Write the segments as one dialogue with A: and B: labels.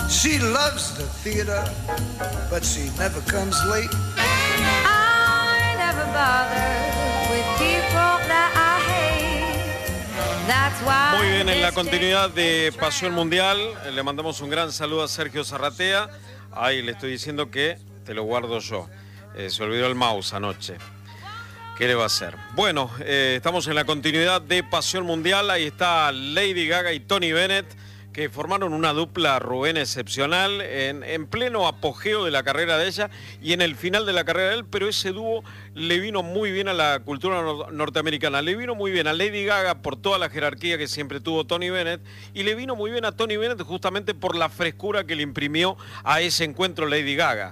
A: She loves the theater, but she never comes late.
B: I never bother with people that I hate. That's why.
C: Muy bien, en la continuidad de Pasión Mundial, le mandamos un gran saludo a Sergio Zarratea. Ahí le estoy diciendo que te lo guardo yo. Se olvidó el mouse anoche. ¿Qué le va a hacer? Bueno, estamos en la continuidad de Pasión Mundial. Ahí está Lady Gaga y Tony Bennett, que formaron una dupla, Rubén, excepcional, en pleno apogeo de la carrera de ella y en el final de la carrera de él, pero ese dúo le vino muy bien a la cultura norteamericana, le vino muy bien a Lady Gaga por toda la jerarquía que siempre tuvo Tony Bennett, y le vino muy bien a Tony Bennett justamente por la frescura que le imprimió a ese encuentro Lady Gaga.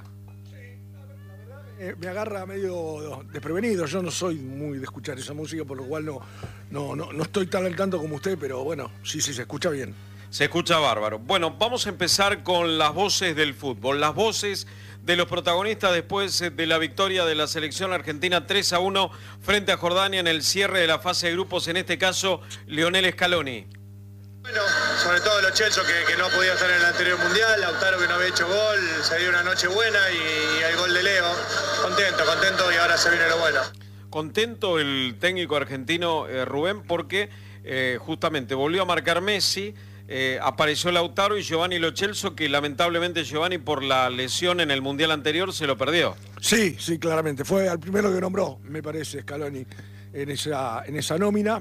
D: Me agarra medio desprevenido. Yo no soy muy de escuchar esa música, por lo cual no estoy tan al tanto como usted, pero bueno, sí, se escucha bien.
C: Se escucha bárbaro. Bueno, vamos a empezar con las voces del fútbol, las voces de los protagonistas después de la victoria de la selección argentina 3-1 frente a Jordania en el cierre de la fase de grupos, en este caso Lionel Scaloni.
E: Bueno, sobre todo Lo Celso que no podía estar en el anterior mundial, Lautaro que no había hecho gol, se dio una noche buena y el gol de Leo. Contento y ahora se viene lo bueno. Contento
C: el técnico argentino Rubén porque justamente volvió a marcar Messi, apareció Lautaro y Giovanni Lo Celso, que lamentablemente Giovanni por la lesión en el mundial anterior se lo perdió.
D: Sí, claramente, fue al primero que nombró, me parece, Scaloni en esa nómina.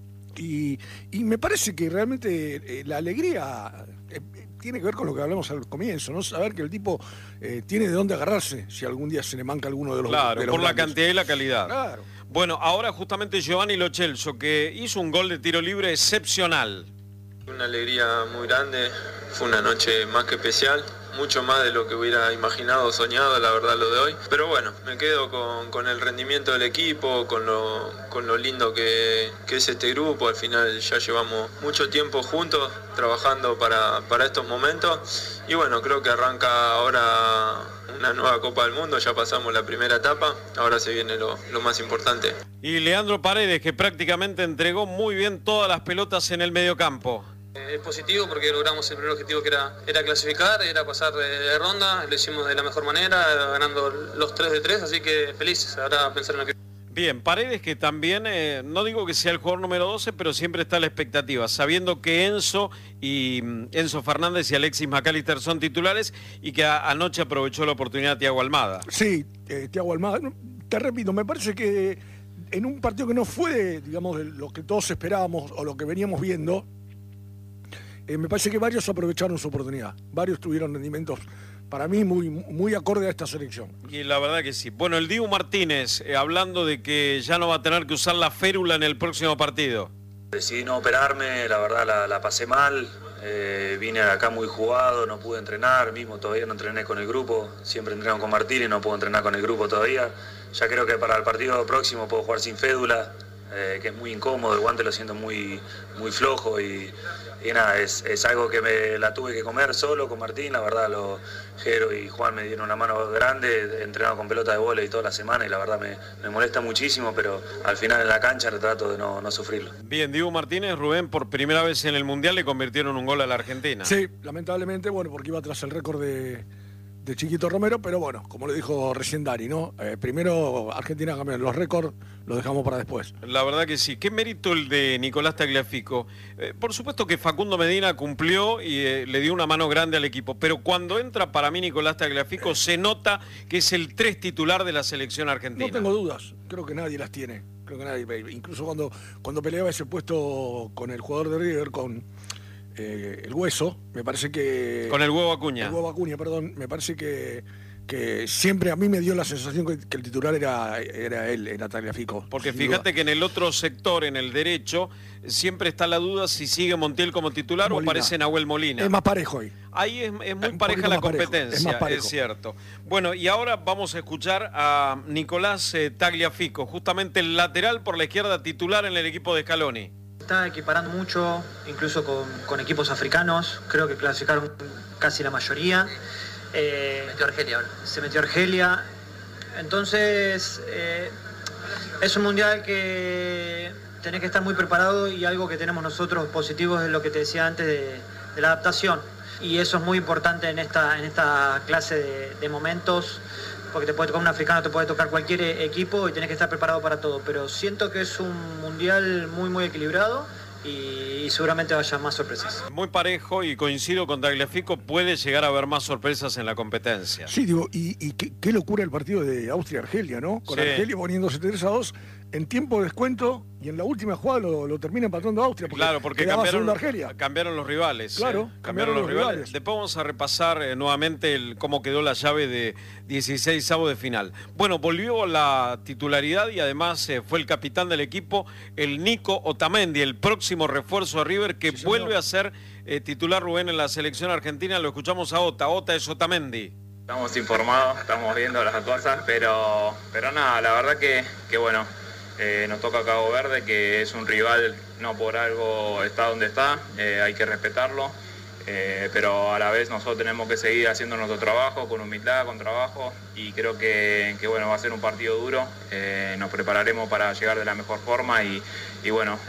D: Y me parece que realmente la alegría tiene que ver con lo que hablamos al comienzo, ¿no? Saber que el tipo tiene de dónde agarrarse si algún día se le manca alguno de los
C: Claro,
D: de los
C: por
D: grandes.
C: La cantidad y la calidad.
D: Claro.
C: Bueno, ahora justamente Giovanni Lo Celso, que hizo un gol de tiro libre excepcional.
F: Una alegría muy grande, fue una noche más que especial, mucho más de lo que hubiera imaginado o soñado, la verdad, lo de hoy. Pero bueno, me quedo con el rendimiento del equipo, con lo lindo que es este grupo. Al final ya llevamos mucho tiempo juntos trabajando para estos momentos. Y bueno, creo que arranca ahora una nueva Copa del Mundo, ya pasamos la primera etapa, ahora se viene lo más importante.
C: Y Leandro Paredes, que prácticamente entregó muy bien todas las pelotas en el mediocampo.
G: Es positivo porque logramos el primer objetivo que era clasificar, era pasar de ronda, lo hicimos de la mejor manera, ganando los 3 de 3, así que felices, ahora pensar en lo que...
C: Bien, Paredes, que también, no digo que sea el jugador número 12, pero siempre está la expectativa, sabiendo que Enzo Fernández y Alexis McAllister son titulares y que anoche aprovechó la oportunidad Thiago Almada.
D: Sí, Thiago Almada, te repito, me parece que en un partido que no fue, digamos, de lo que todos esperábamos o lo que veníamos viendo, me parece que varios aprovecharon su oportunidad. Varios tuvieron rendimientos, para mí, muy acorde a esta selección.
C: Y la verdad que sí. Bueno, el Dibu Martínez, hablando de que ya no va a tener que usar la férula en el próximo partido.
H: Decidí no operarme, la verdad la pasé mal. Vine acá muy jugado, no pude entrenar, mismo todavía no entrené con el grupo. Siempre entreno con Martín y no puedo entrenar con el grupo todavía. Ya creo que para el partido próximo puedo jugar sin fédula, que es muy incómodo, el guante lo siento muy flojo y nada, es algo que me la tuve que comer solo con Martín. La verdad, Jero y Juan me dieron una mano grande, he entrenado con pelota de vóley toda la semana y la verdad me molesta muchísimo, pero al final en la cancha trato de no sufrirlo.
C: Bien, Dibu Martínez, Rubén, por primera vez en el Mundial le convirtieron un gol a la Argentina.
D: Sí, lamentablemente, bueno, porque iba tras el récord de Chiquito Romero, pero bueno, como le dijo recién Dari, ¿no? Primero Argentina cambió los récords, los dejamos para después.
C: La verdad que sí. Qué mérito el de Nicolás Tagliafico. Por supuesto que Facundo Medina cumplió y le dio una mano grande al equipo, pero cuando entra para mí Nicolás Tagliafico se nota que es el 3 titular de la selección argentina.
D: No tengo dudas, creo que nadie las tiene. Creo que nadie, incluso cuando peleaba ese puesto con el jugador de River, con el Hueso, me parece que...
C: Con el Huevo Acuña.
D: El Huevo Acuña, perdón. Me parece que siempre a mí me dio la sensación que el titular era él, era Tagliafico.
C: Porque fíjate que en el otro sector, en el derecho, siempre está la duda si sigue Montiel como titular Molina. O aparece Nahuel Molina.
D: Es más parejo ahí.
C: Ahí es muy pareja la competencia, es cierto. Bueno, y ahora vamos a escuchar a Nicolás Tagliafico, justamente el lateral por la izquierda titular en el equipo de Scaloni.
I: Está equiparando mucho, incluso con equipos africanos, creo que clasificaron casi la mayoría. Se metió Argelia. Entonces, es un mundial que tenés que estar muy preparado y algo que tenemos nosotros positivos es lo que te decía antes de la adaptación. y eso es muy importante en esta clase de momentos, porque te puede tocar un africano, te puede tocar cualquier equipo y tenés que estar preparado para todo, pero siento que es un mundial muy muy equilibrado y seguramente vaya más sorpresas.
C: Muy parejo, y coincido con Tagliafico, puede llegar a haber más sorpresas en la competencia.
D: Sí, digo, y qué locura el partido de Austria-Argelia, ¿no? Con Argelia poniéndose 3-2 en tiempo de descuento, y en la última jugada lo termina empatando Austria.
C: Porque cambiaron los rivales.
D: Claro, cambiaron los rivales.
C: Después vamos a repasar nuevamente cómo quedó la llave de 16avos de final. Bueno, volvió a la titularidad y además fue el capitán del equipo, el Nico Otamendi, el próximo refuerzo de River, que vuelve a ser titular, Rubén, en la selección argentina. Lo escuchamos a Ota. Ota es Otamendi.
J: Estamos informados, estamos viendo las cosas, pero nada, la verdad que bueno, nos toca Cabo Verde, que es un rival, no por algo está donde está, hay que respetarlo, pero a la vez nosotros tenemos que seguir haciendo nuestro trabajo con humildad, con trabajo, y creo que bueno, va a ser un partido duro. Nos prepararemos para llegar de la mejor forma y bueno,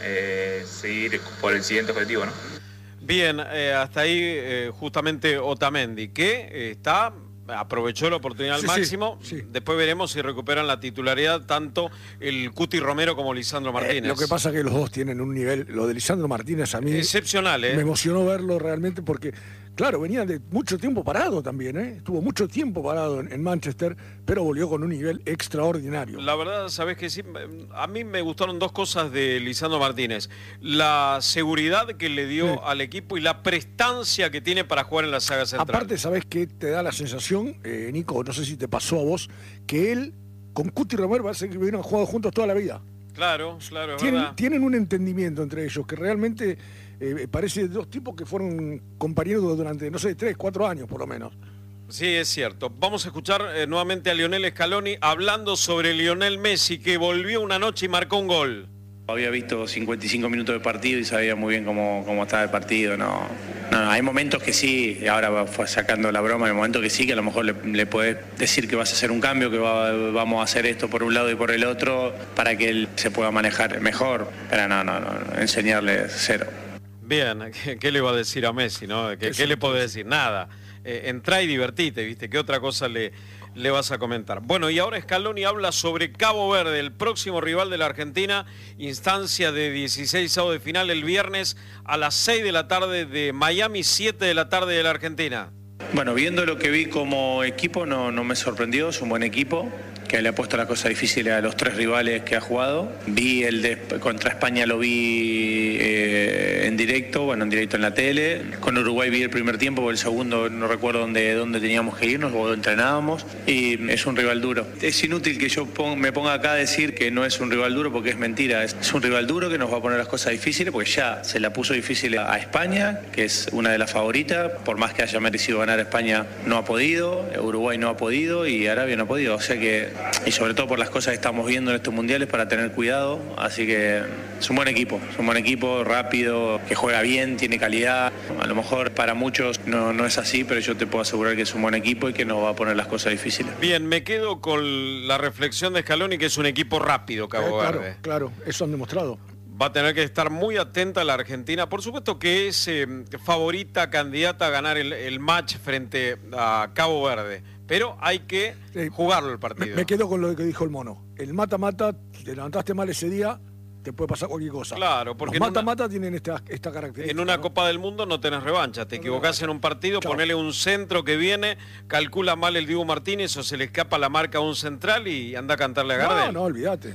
J: seguir por el siguiente objetivo, ¿no?
C: Bien, hasta ahí justamente Otamendi, que aprovechó la oportunidad al máximo.
D: Sí.
C: Después veremos si recuperan la titularidad tanto el Cuti Romero como Lisandro Martínez.
D: Lo que pasa es que los dos tienen un nivel, lo de Lisandro Martínez a mí
C: excepcional,
D: me emocionó verlo realmente, porque claro, venía de mucho tiempo parado también, estuvo mucho tiempo parado en Manchester, pero volvió con un nivel extraordinario.
C: La verdad, sabés que sí, a mí me gustaron dos cosas de Lisandro Martínez: la seguridad que le dio al equipo y la prestancia que tiene para jugar en la saga central.
D: Aparte, ¿sabés qué te da la sensación, Nico? No sé si te pasó a vos, que él con Cuti Romero parece que hubieran jugado juntos toda la vida.
C: Claro, es verdad.
D: Tienen un entendimiento entre ellos que realmente parece dos tipos que fueron compañeros durante, no sé, 3, 4 años por lo menos.
C: Sí, es cierto. Vamos a escuchar nuevamente a Lionel Scaloni hablando sobre Lionel Messi, que volvió una noche y marcó un gol.
K: Había visto 55 minutos de partido y sabía muy bien cómo estaba el partido. No, hay momentos que sí, ahora fue sacando la broma, hay momentos que sí, que a lo mejor le podés decir que vas a hacer un cambio, que vamos a hacer esto por un lado y por el otro, para que él se pueda manejar mejor. Pero no, enseñarle cero.
C: Bien, ¿qué le va a decir a Messi, no? ¿Qué le puede decir? Nada. Entrá y divertite, ¿viste? ¿Qué otra cosa le vas a comentar? Bueno, y ahora Scaloni habla sobre Cabo Verde, el próximo rival de la Argentina, instancia de 16avos de final el viernes a las 6 de la tarde de Miami, 7 de la tarde de la Argentina.
K: Bueno, viendo lo que vi como equipo, no me sorprendió, es un buen equipo, que le ha puesto la cosa difícil a los 3 rivales que ha jugado. Vi contra España, lo vi en directo en la tele. Con Uruguay vi el primer tiempo, porque el segundo no recuerdo dónde teníamos que irnos o entrenábamos. Y es un rival duro. Es inútil que yo me ponga acá a decir que no es un rival duro, porque es mentira. Es un rival duro que nos va a poner las cosas difíciles, porque ya se la puso difícil a España, que es una de las favoritas. Por más que haya merecido ganar, España no ha podido, Uruguay no ha podido y Arabia no ha podido. O sea que, y sobre todo por las cosas que estamos viendo en estos mundiales, para tener cuidado. Así que es un buen equipo, rápido, que juega bien, tiene calidad. A lo mejor para muchos no es así, pero yo te puedo asegurar que es un buen equipo y que nos va a poner las cosas difíciles.
C: Bien, me quedo con la reflexión de Scaloni, que es un equipo rápido, Cabo Verde.
D: Claro, eso han demostrado.
C: Va a tener que estar muy atenta a la Argentina. Por supuesto que es favorita, candidata a ganar el match frente a Cabo Verde, pero hay que jugarlo el partido.
D: Me quedo con lo que dijo el mono. El mata-mata, si te levantaste mal ese día, te puede pasar cualquier cosa.
C: Claro, porque
D: los mata-mata tienen esta característica.
C: En una Copa del Mundo no tenés revancha. Te equivocás en un partido, ponele un centro que viene, calcula mal el Dibu Martínez o se le escapa la marca a un central y anda a cantarle a Gardel.
D: No, olvídate.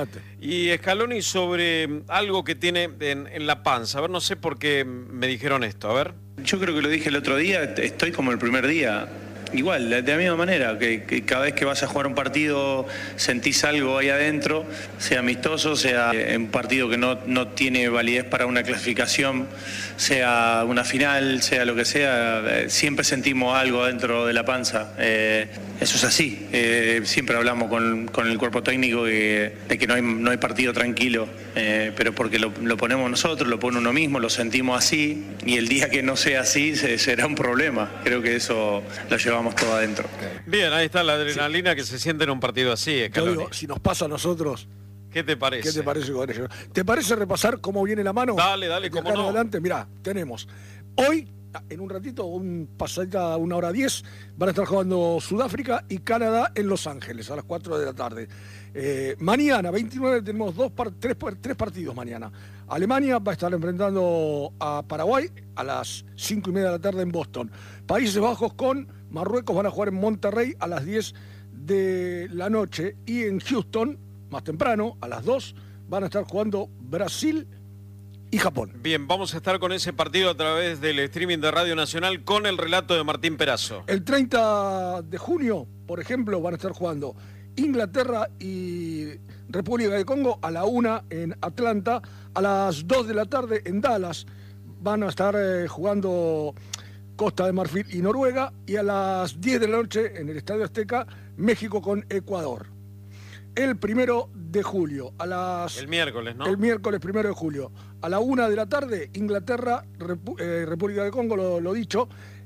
C: Y Scaloni sobre algo que tiene en la panza. A ver, no sé por qué me dijeron esto. A ver.
K: Yo creo que lo dije el otro día, estoy como el primer día. Igual, de la misma manera, que cada vez que vas a jugar un partido sentís algo ahí adentro, sea amistoso, sea un partido que no tiene validez para una clasificación, sea una final, sea lo que sea, siempre sentimos algo dentro de la panza. Eso es así. Siempre hablamos con el cuerpo técnico de que no hay partido tranquilo, pero porque lo ponemos nosotros, lo pone uno mismo, lo sentimos así, y el día que no sea así será un problema. Creo que eso lo llevamos todo adentro.
C: Bien, ahí está la adrenalina que se siente en un partido así, Scaloni.
D: Yo digo, si nos pasa a nosotros,
C: ¿qué te parece?
D: ¿Qué te parece con ello? ¿Te parece repasar cómo viene la mano?
C: Dale, cómo no.
D: Adelante, mirá, tenemos hoy en un ratito, pasadita 1:10, van a estar jugando Sudáfrica y Canadá en Los Ángeles a las 4 de la tarde. Mañana, 29, tenemos tres partidos mañana. Alemania va a estar enfrentando a Paraguay a las 5:30 de la tarde en Boston. Países Bajos con Marruecos van a jugar en Monterrey a las 10 de la noche. Y en Houston, más temprano, a las 2, van a estar jugando Brasil y Japón.
C: Bien, vamos a estar con ese partido a través del streaming de Radio Nacional con el relato de Martín Perazo.
D: El 30 de junio, por ejemplo, van a estar jugando Inglaterra y República de Congo a la 1 en Atlanta. A las 2 de la tarde en Dallas van a estar jugando Costa de Marfil y Noruega. Y a las 10 de la noche en el Estadio Azteca, México con Ecuador. El 1 de julio, el
C: miércoles, ¿no?
D: El miércoles 1 de julio, a la 1 de la tarde, Inglaterra, República de Congo, lo dicho.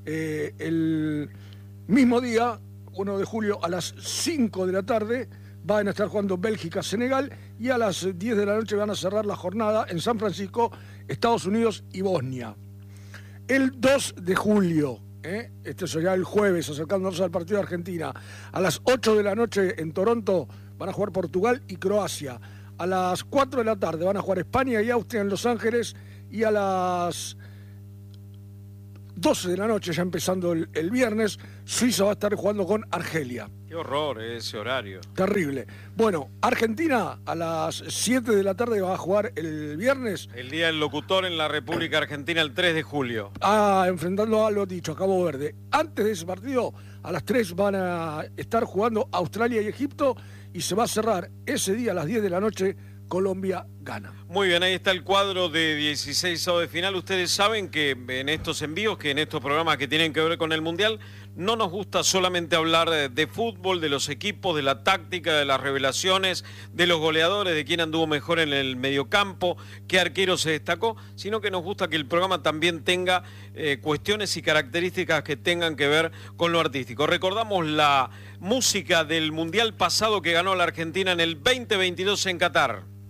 D: El mismo día, 1 de julio, a las 5 de la tarde, van a estar jugando Bélgica, Senegal, y a las 10 de la noche van a cerrar la jornada en San Francisco, Estados Unidos y Bosnia. El 2 de julio, este será el jueves, acercándonos al partido de Argentina, a las 8 de la noche en Toronto, van a jugar Portugal y Croacia. A las 4 de la tarde van a jugar España y Austria en Los Ángeles. Y a las 12 de la noche, ya empezando el viernes, Suiza va a estar jugando con Argelia.
C: Qué horror ese horario.
D: Terrible. Bueno, Argentina a las 7 de la tarde va a jugar el viernes.
C: El Día del Locutor en la República Argentina el 3 de julio.
D: Enfrentando a lo dicho, a Cabo Verde. Antes de ese partido, a las 3 van a estar jugando Australia y Egipto. Y se va a cerrar ese día a las 10 de la noche, Colombia gana.
C: Muy bien, ahí está el cuadro de 16avos de final. Ustedes saben que en estos envíos, que en estos programas que tienen que ver con el Mundial, no nos gusta solamente hablar de fútbol, de los equipos, de la táctica, de las revelaciones, de los goleadores, de quién anduvo mejor en el mediocampo, qué arquero se destacó, sino que nos gusta que el programa también tenga cuestiones y características que tengan que ver con lo artístico. Recordamos la música del Mundial pasado que ganó la Argentina en el 2022 en Qatar.